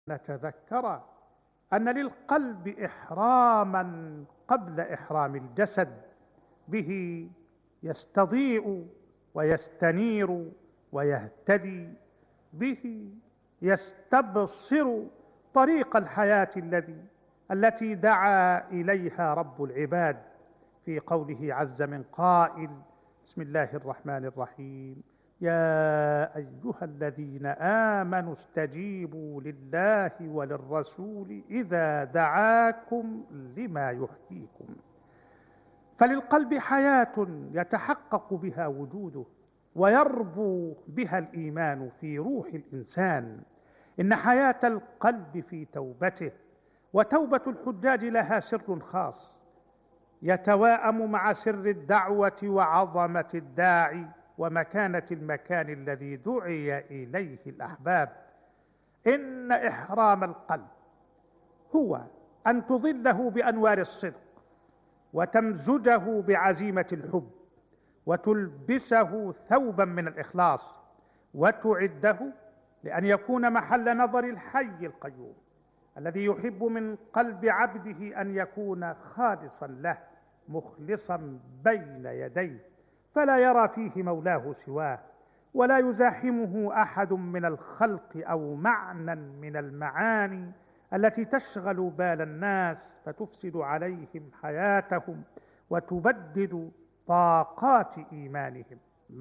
نتذكر أن للقلب إحراما قبل إحرام الجسد، به يستضيء ويستنير ويهتدي، به يستبصر طريق الحياة التي دعا إليها رب العباد في قوله عز من قائل: بسم الله الرحمن الرحيم، يا أيها الذين آمنوا استجيبوا لله وللرسول إذا دعاكم لما يحييكم. فللقلب حياة يتحقق بها وجوده ويربو بها الإيمان في روح الإنسان. إن حياة القلب في توبته، وتوبة الحجاج لها سر خاص يتواءم مع سر الدعوة وعظمة الداعي ومكانة المكان الذي دعي إليه الأحباب. إن إحرام القلب هو أن تظله بأنوار الصدق، وتمزجه بعزيمة الحب، وتلبسه ثوبا من الإخلاص، وتعده لأن يكون محل نظر الحي القيوم الذي يحب من قلب عبده أن يكون خالصا له، مخلصا بين يديه، فلا يرى فيه مولاه سواه، ولا يزاحمه أحد من الخلق أو معنى من المعاني التي تشغل بال الناس فتفسد عليهم حياتهم وتبدد طاقات إيمانهم.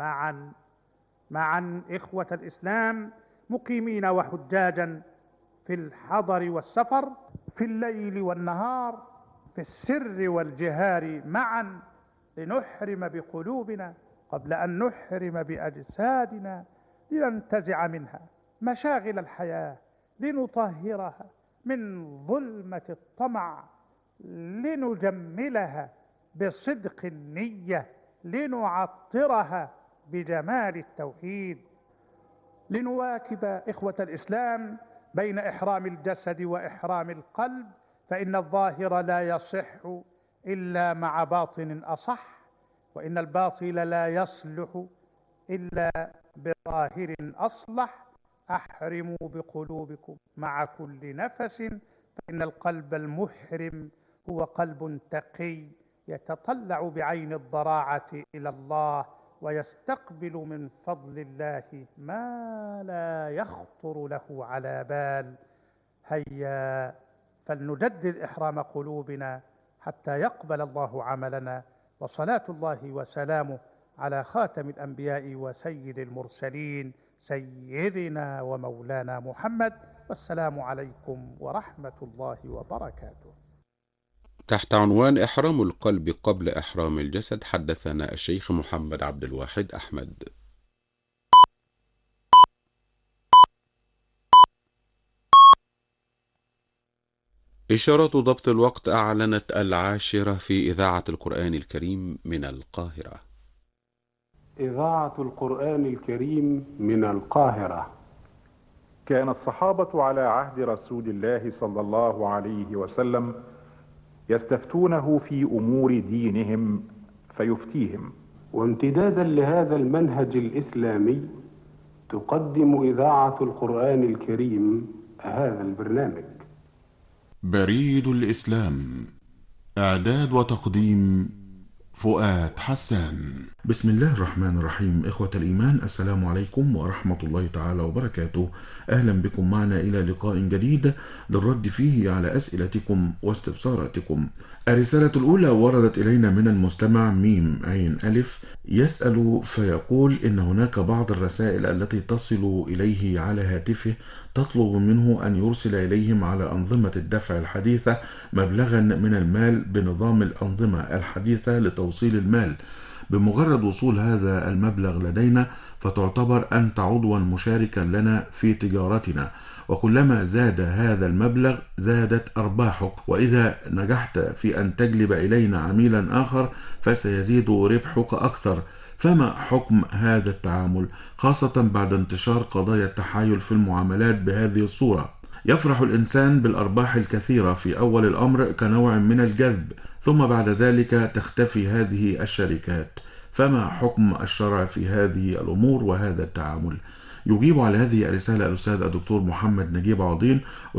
معا إخوة الإسلام، مقيمين وحجاجا، في الحضر والسفر، في الليل والنهار، في السر والجهار معا، لنحرم بقلوبنا قبل أن نحرم بأجسادنا، لننتزع منها مشاغل الحياة، لنطهرها من ظلمة الطمع، لنجملها بصدق النية، لنعطرها بجمال التوحيد، لنواكب إخوة الإسلام بين إحرام الجسد وإحرام القلب، فإن الظاهر لا يصح إلا مع باطن أصح، وإن الباطل لا يصلح إلا بظاهر أصلح. أحرموا بقلوبكم مع كل نفس، فإن القلب المحرم هو قلب تقي يتطلع بعين الضراعة إلى الله، ويستقبل من فضل الله ما لا يخطر له على بال. هيا فلنجدد إحرام قلوبنا حتى يقبل الله عملنا، وصلاة الله وسلامه على خاتم الأنبياء وسيد المرسلين سيدنا ومولانا محمد، والسلام عليكم ورحمة الله وبركاته. تحت عنوان إحرام القلب قبل إحرام الجسد، حدثنا الشيخ محمد عبد الواحد أحمد. إشارة ضبط الوقت أعلنت 10:00 في إذاعة القرآن الكريم من القاهرة. إذاعة القرآن الكريم من القاهرة. كان الصحابة على عهد رسول الله صلى الله عليه وسلم يستفتونه في أمور دينهم فيفتيهم. وامتدادا لهذا المنهج الإسلامي تقدم إذاعة القرآن الكريم هذا البرنامج. بريد الإسلام، إعداد وتقديم فؤاد حسان. بسم الله الرحمن الرحيم. إخوة الإيمان، السلام عليكم ورحمة الله تعالى وبركاته. أهلا بكم معنا إلى لقاء جديد للرد فيه على أسئلتكم واستفساراتكم. الرسالة الأولى وردت إلينا من المستمع ميم عين ألف، يسأل فيقول إن هناك بعض الرسائل التي تصل إليه على هاتفه تطلب منه أن يرسل إليهم على أنظمة الدفع الحديثة مبلغا من المال بنظام الأنظمة الحديثة لتوصيل المال. بمجرد وصول هذا المبلغ لدينا فتعتبر أنت عضوا مشاركا لنا في تجارتنا، وكلما زاد هذا المبلغ زادت أرباحك، وإذا نجحت في أن تجلب إلينا عميلا آخر فسيزيد ربحك أكثر. فما حكم هذا التعامل، خاصة بعد انتشار قضايا التحايل في المعاملات بهذه الصورة؟ يفرح الإنسان بالأرباح الكثيرة في أول الأمر كنوع من الجذب، ثم بعد ذلك تختفي هذه الشركات. فما حكم الشرع في هذه الأمور وهذا التعامل؟ يجيب على هذه الرسالة الأستاذ الدكتور محمد نجيب عوضين